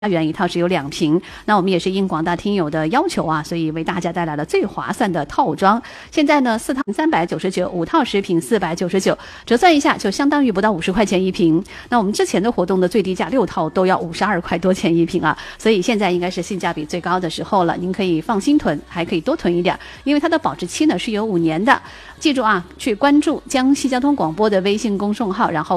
元一套只有2瓶。那我们也是应广大听友的要求啊，所以为大家带来了最划算的套装。现在呢，4套399，5套10瓶499，折算一下就相当于不到50块钱一瓶。那我们之前的活动的最低价6套都要52块多钱一瓶啊，所以现在应该是性价比最高的时候了。您可以放心囤，还可以多囤一点，因为它的保质期呢是有5年的。记住啊，去关注江西交通广播的微信公众号，然后